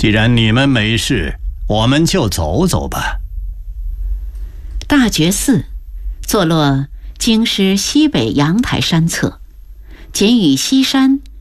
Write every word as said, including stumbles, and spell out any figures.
既然你们没事，我们就走走吧。 大觉寺坐落京师西北阳台山侧，仅与西山